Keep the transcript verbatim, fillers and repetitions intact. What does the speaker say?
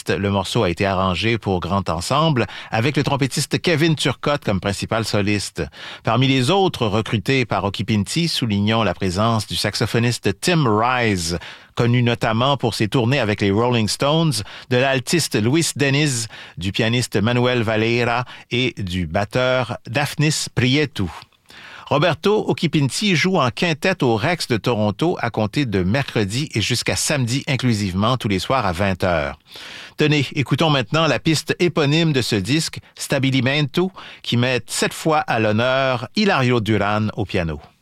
pianiste. Le morceau a été arrangé pour grand ensemble avec le trompettiste Kevin Turcotte comme principal soliste. Parmi les autres recrutés par Occhipinti, soulignons la présence du saxophoniste Tim Rise, connu notamment pour ses tournées avec les Rolling Stones, de l'altiste Luis Deniz, du pianiste Manuel Valera et du batteur Daphnis Prietou. Roberto Occhipinti joue en quintette au Rex de Toronto à compter de mercredi et jusqu'à samedi inclusivement tous les soirs à vingt heures. Tenez, écoutons maintenant la piste éponyme de ce disque, Stabilimento, qui met cette fois à l'honneur Hilario Duran au piano.